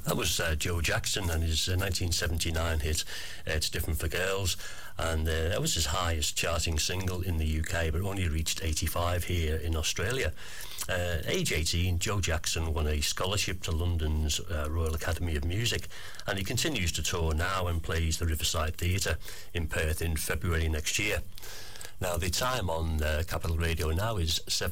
That was Joe Jackson and his 1979 hit, It's Different for Girls, and that was his highest charting single in the UK, but only reached 85 here in Australia. Age 18, Joe Jackson won a scholarship to London's Royal Academy of Music, and he continues to tour now and plays the Riverside Theatre in Perth in February next year. Now, the time on Capital Radio now is 7